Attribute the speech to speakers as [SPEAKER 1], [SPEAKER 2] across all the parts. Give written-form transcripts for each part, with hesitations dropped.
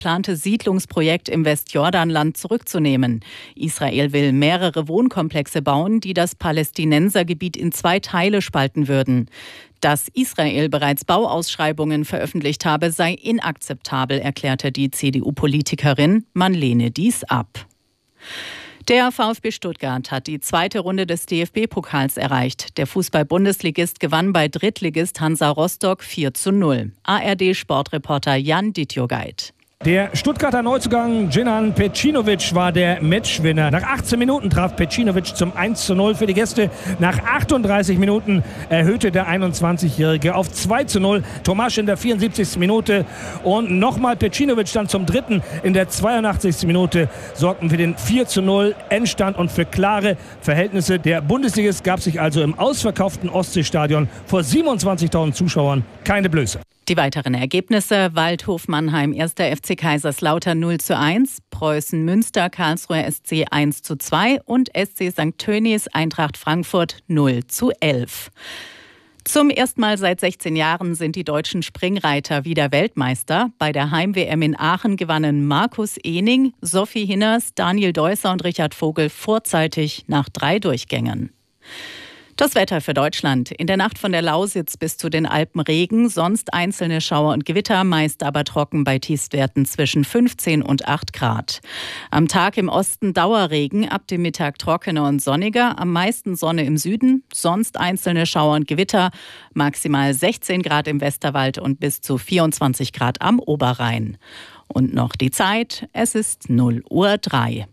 [SPEAKER 1] geplante Siedlungsprojekt im Westjordanland zurückzunehmen. Israel will mehrere Wohnkomplexe bauen, die das Palästinensergebiet in 2 Teile spalten würden. Dass Israel bereits Bauausschreibungen veröffentlicht habe, sei inakzeptabel, erklärte die CDU-Politikerin. Man lehne dies ab. Der VfB Stuttgart hat die 2. Runde des DFB-Pokals erreicht. Der Fußball-Bundesligist gewann bei Drittligist Hansa Rostock 4:0. ARD-Sportreporter Jan Dittjogait.
[SPEAKER 2] Der Stuttgarter Neuzugang Džinan Pecinović war der Matchwinner. Nach 18 Minuten traf Pecinović zum 1:0 für die Gäste. Nach 38 Minuten erhöhte der 21-Jährige auf 2:0. Tomasch in der 74. Minute und nochmal Pecinović dann zum 3. in der 82. Minute sorgten für den 4:0 Endstand und für klare Verhältnisse. Der Bundesligist gab sich also im ausverkauften Ostseestadion vor 27.000 Zuschauern keine Blöße.
[SPEAKER 1] Die weiteren Ergebnisse: Waldhof Mannheim 1. FC Kaiserslautern 0:1, Preußen Münster Karlsruher SC 1:2 und SC St. Tönnies Eintracht Frankfurt 0:11. Zum ersten Mal seit 16 Jahren sind die deutschen Springreiter wieder Weltmeister. Bei der Heim-WM in Aachen gewannen Markus Ehning, Sophie Hinners, Daniel Deusser und Richard Vogel vorzeitig nach 3 Durchgängen. Das Wetter für Deutschland. In der Nacht von der Lausitz bis zu den Alpen Regen, sonst einzelne Schauer und Gewitter, meist aber trocken bei Tiefstwerten zwischen 15 und 8 Grad. Am Tag im Osten Dauerregen, ab dem Mittag trockener und sonniger, am meisten Sonne im Süden, sonst einzelne Schauer und Gewitter, maximal 16 Grad im Westerwald und bis zu 24 Grad am Oberrhein. Und noch die Zeit, es ist 0:03 Uhr.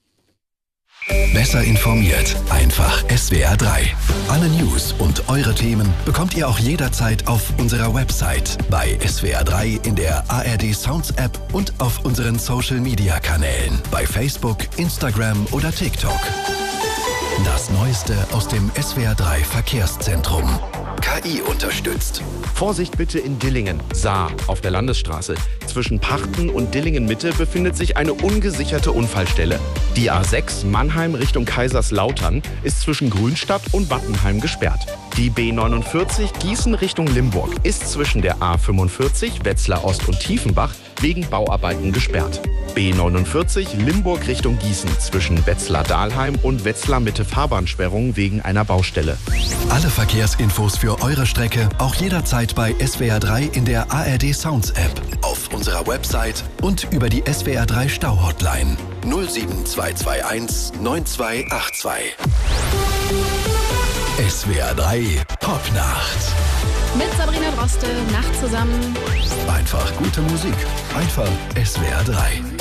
[SPEAKER 3] Besser informiert, einfach SWR 3. Alle News und eure Themen bekommt ihr auch jederzeit auf unserer Website, bei SWR 3 in der ARD Sounds App und auf unseren Social Media Kanälen, bei Facebook, Instagram oder TikTok. Das Neueste aus dem SWR 3 Verkehrszentrum. KI unterstützt.
[SPEAKER 4] Vorsicht bitte in Dillingen, Saar auf der Landesstraße. Zwischen Parten und Dillingen-Mitte befindet sich eine ungesicherte Unfallstelle. Die A6 Mannheim Richtung Kaiserslautern ist zwischen Grünstadt und Wattenheim gesperrt. Die B49 Gießen Richtung Limburg ist zwischen der A45 Wetzlar Ost und Tiefenbach wegen Bauarbeiten gesperrt. B49 Limburg Richtung Gießen zwischen Wetzlar-Dahlheim und Wetzlar-Mitte Fahrbahnsperrung wegen einer Baustelle.
[SPEAKER 3] Alle Verkehrsinfos für eure Strecke auch jederzeit bei SWR 3 in der ARD Sounds App, auf unserer Website und über die SWR 3 Stau-Hotline 07221 9282. SWR 3 Popnacht.
[SPEAKER 5] Mit Sabrina Droste, Nacht zusammen.
[SPEAKER 3] Einfach gute Musik. Einfach SWR 3.